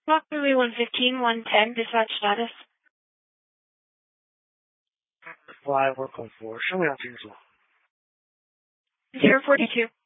Rockley 115, 110, dispatch status. Fly, work on 4. Show me on 2. 042.